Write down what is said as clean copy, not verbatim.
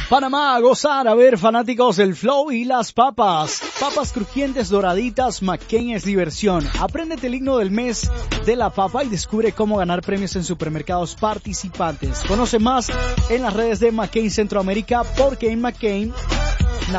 Panamá, a gozar, a ver, fanáticos del flow y las papas. Papas crujientes doraditas, McCain es diversión. Apréndete el himno del mes de la papa y descubre cómo ganar premios en supermercados participantes. Conoce más en las redes de McCain Centroamérica, porque en McCain